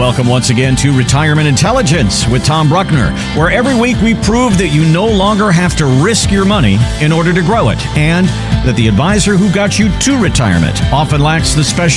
Welcome once again to Retirement Intelligence with Tom Bruckner, where every week we prove that you no longer have to risk your money in order to grow it, and that the advisor who got you to retirement often lacks the special